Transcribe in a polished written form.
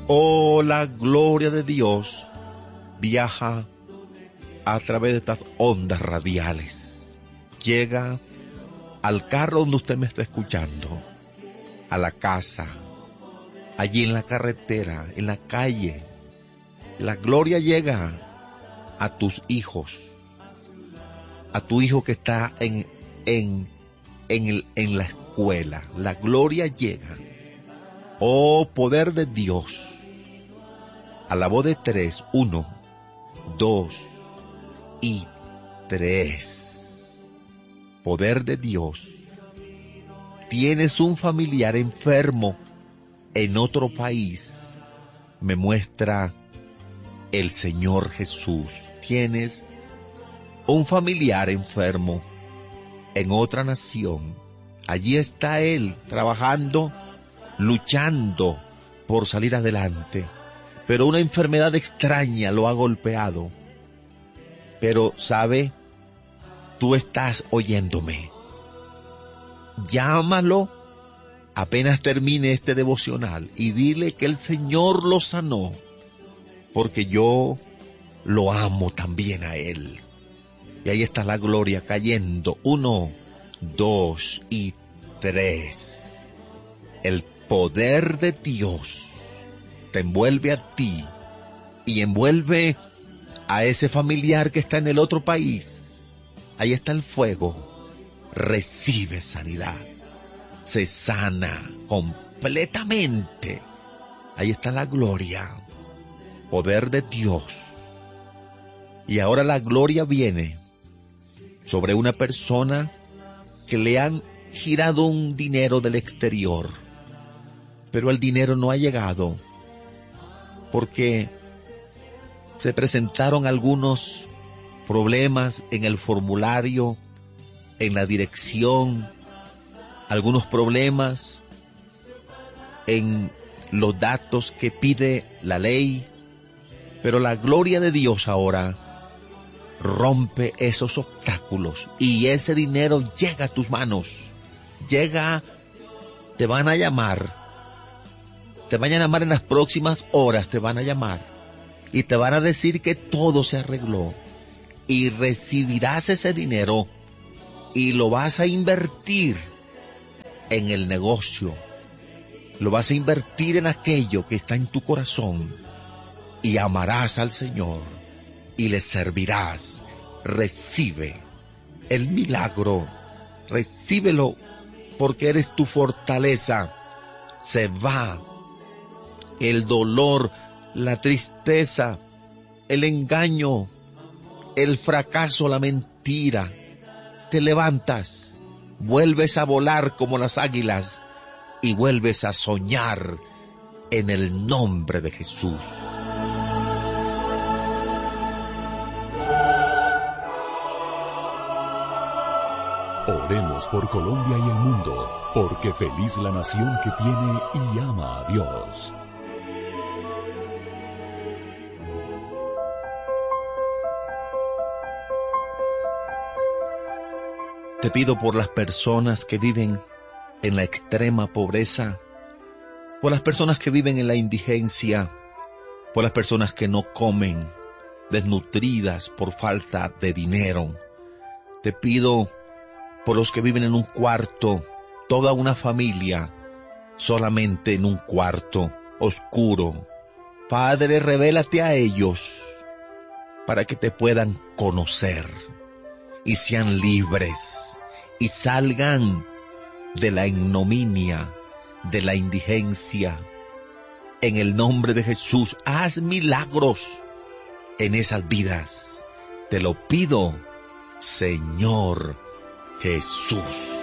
Oh, la gloria de Dios viaja a través de estas ondas radiales. Llega al carro donde usted me está escuchando, a la casa, allí en la carretera, en la calle. La gloria llega a tus hijos, a tu hijo que está en la escuela. La gloria llega. Oh, poder de Dios. A la voz de 3, 1, 2 y 3. Poder de Dios. Tienes un familiar enfermo en otro país. Me muestra el Señor Jesús. Tienes un familiar enfermo en otra nación. Allí está Él trabajando, luchando por salir adelante. Pero una enfermedad extraña lo ha golpeado. Pero, ¿sabe? Tú estás oyéndome. Llámalo apenas termine este devocional y dile que el Señor lo sanó, porque yo lo amo también a Él. Y ahí está la gloria cayendo. 1, 2 y 3. El poder de Dios te envuelve a ti y envuelve a ese familiar que está en el otro país. Ahí está el fuego. Recibe sanidad. Se sana completamente. Ahí está la gloria. Poder de Dios. Y ahora la gloria viene sobre una persona que le han girado un dinero del exterior, pero el dinero no ha llegado porque se presentaron algunos problemas en el formulario, en la dirección, algunos problemas en los datos que pide la ley, pero la gloria de Dios ahora rompe esos obstáculos y ese dinero llega a tus manos. Llega, te van a llamar en las próximas horas, te van a llamar y te van a decir que todo se arregló y recibirás ese dinero y lo vas a invertir en el negocio, lo vas a invertir en aquello que está en tu corazón y amarás al Señor y le servirás. Recibe el milagro, recíbelo, porque eres tu fortaleza. Se va el dolor, la tristeza, el engaño, el fracaso, la mentira. Te levantas, vuelves a volar como las águilas y vuelves a soñar en el nombre de Jesús. Oremos por Colombia y el mundo, porque feliz la nación que tiene y ama a Dios. Te pido por las personas que viven en la extrema pobreza, por las personas que viven en la indigencia, por las personas que no comen, desnutridas por falta de dinero. Te pido por los que viven en un cuarto, toda una familia, solamente en un cuarto oscuro. Padre, revélate a ellos para que te puedan conocer y sean libres y salgan de la ignominia, de la indigencia. En el nombre de Jesús, haz milagros en esas vidas. Te lo pido, Señor Jesús.